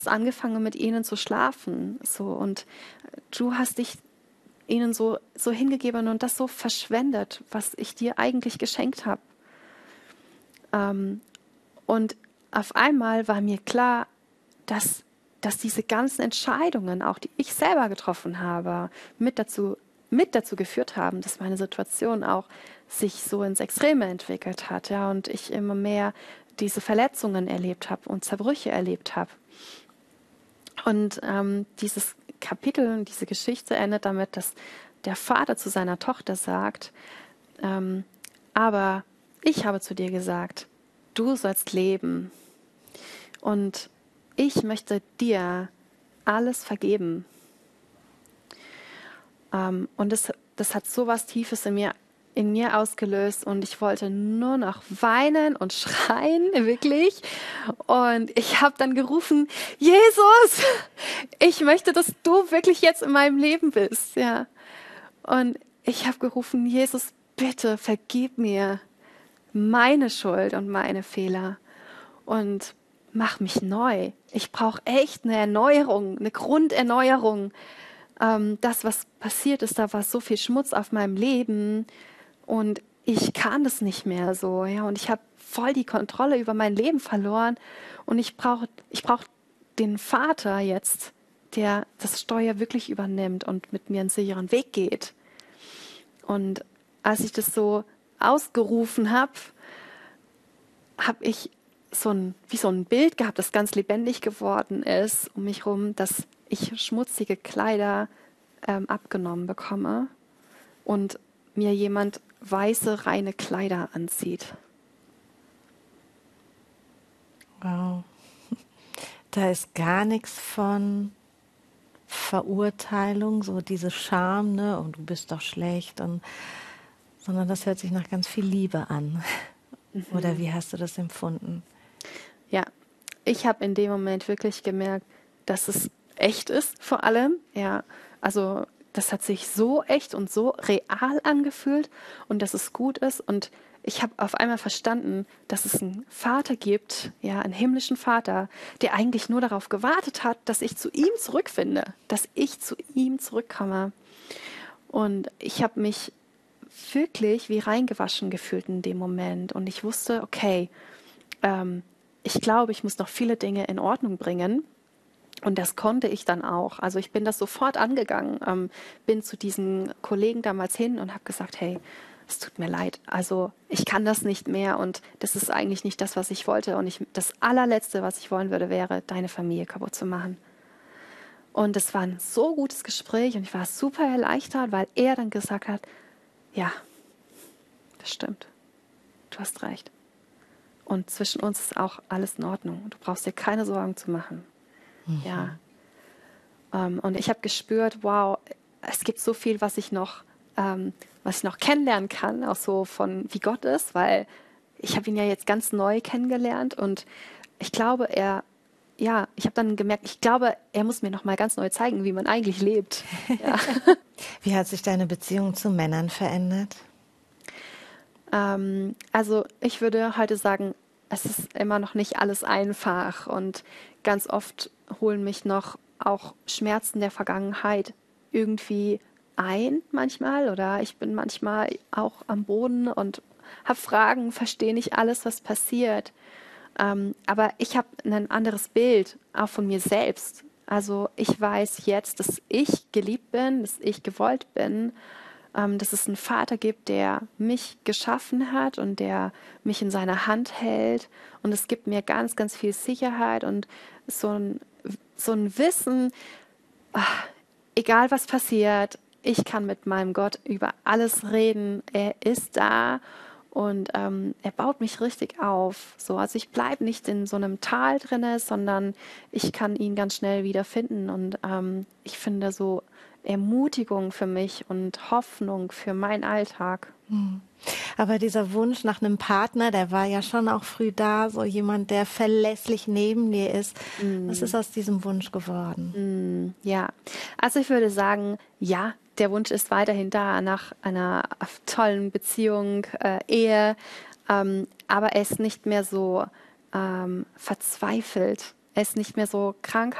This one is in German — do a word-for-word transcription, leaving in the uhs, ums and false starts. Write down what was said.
angefangen, mit ihnen zu schlafen. So, und du hast dich ihnen so, so hingegeben und das so verschwendet, was ich dir eigentlich geschenkt habe. Ähm, und auf einmal war mir klar, dass, dass diese ganzen Entscheidungen, auch die ich selber getroffen habe, mit dazu, mit dazu geführt haben, dass meine Situation auch sich so ins Extreme entwickelt hat, ja, und ich immer mehr diese Verletzungen erlebt habe und Zerbrüche erlebt habe. Und ähm, dieses Kapitel, diese Geschichte endet damit, dass der Vater zu seiner Tochter sagt, ähm, aber ich habe zu dir gesagt, du sollst leben und ich möchte dir alles vergeben. Ähm, und das, das hat so was Tiefes in mir, in mir ausgelöst und ich wollte nur noch weinen und schreien, wirklich. Und ich habe dann gerufen, Jesus, ich möchte, dass du wirklich jetzt in meinem Leben bist. Ja. Und ich habe gerufen, Jesus, bitte vergib mir meine Schuld und meine Fehler und mach mich neu. Ich brauche echt eine Erneuerung, eine Grunderneuerung. Ähm, das, was passiert ist, da war so viel Schmutz auf meinem Leben und ich kann das nicht mehr so. Ja, und ich habe voll die Kontrolle über mein Leben verloren und ich brauche ich brauch den Vater jetzt, der das Steuer wirklich übernimmt und mit mir einen sicheren Weg geht. Und als ich das so ausgerufen habe, habe ich so ein, wie so ein Bild gehabt, das ganz lebendig geworden ist um mich herum, dass ich schmutzige Kleider ähm, abgenommen bekomme und mir jemand weiße, reine Kleider anzieht. Wow. Da ist gar nichts von Verurteilung, so diese Scham, ne, und du bist doch schlecht, und, sondern das hört sich nach ganz viel Liebe an. Mhm. Oder wie hast du das empfunden? Ja, ich habe in dem Moment wirklich gemerkt, dass es echt ist, vor allem. Ja, also das hat sich so echt und so real angefühlt und dass es gut ist. Und ich habe auf einmal verstanden, dass es einen Vater gibt, ja, einen himmlischen Vater, der eigentlich nur darauf gewartet hat, dass ich zu ihm zurückfinde, dass ich zu ihm zurückkomme. Und ich habe mich wirklich wie reingewaschen gefühlt in dem Moment. Und ich wusste, okay, ähm, ich glaube, ich muss noch viele Dinge in Ordnung bringen. Und das konnte ich dann auch. Also ich bin das sofort angegangen, ähm, bin zu diesen Kollegen damals hin und habe gesagt, hey, es tut mir leid. Also ich kann das nicht mehr und das ist eigentlich nicht das, was ich wollte. Und ich, das allerletzte, was ich wollen würde, wäre, deine Familie kaputt zu machen. Und es war ein so gutes Gespräch und ich war super erleichtert, weil er dann gesagt hat, ja, das stimmt. Du hast recht. Und zwischen uns ist auch alles in Ordnung. Du brauchst dir keine Sorgen zu machen. Mhm. Ja. Ähm, und ich habe gespürt, wow, es gibt so viel, was ich noch, ähm, was ich noch kennenlernen kann, auch so von wie Gott ist, weil ich habe ihn ja jetzt ganz neu kennengelernt und ich glaube, er, ja, ich habe dann gemerkt, ich glaube, er muss mir noch mal ganz neu zeigen, wie man eigentlich lebt. Ja. Wie hat sich deine Beziehung zu Männern verändert? Ähm, also ich würde heute sagen, es ist immer noch nicht alles einfach und ganz oft holen mich noch auch Schmerzen der Vergangenheit irgendwie ein manchmal oder ich bin manchmal auch am Boden und habe Fragen, verstehe nicht alles, was passiert. Ähm, aber ich habe ein anderes Bild auch von mir selbst. Also ich weiß jetzt, dass ich geliebt bin, dass ich gewollt bin, ähm, dass es einen Vater gibt, der mich geschaffen hat und der mich in seiner Hand hält. Und es gibt mir ganz, ganz viel Sicherheit und so ein, so ein Wissen, ach, egal was passiert, ich kann mit meinem Gott über alles reden. Er ist da und ähm, er baut mich richtig auf. So, also ich bleibe nicht in so einem Tal drinne, sondern ich kann ihn ganz schnell wieder finden. Und ähm, ich finde so Ermutigung für mich und Hoffnung für meinen Alltag. Aber dieser Wunsch nach einem Partner, der war ja schon auch früh da, so jemand, der verlässlich neben dir ist. Mm. Was ist aus diesem Wunsch geworden? Mm, ja, also ich würde sagen, ja, der Wunsch ist weiterhin da nach einer tollen Beziehung, äh, Ehe, ähm, aber er ist nicht mehr so ähm, verzweifelt. er ist nicht mehr so krank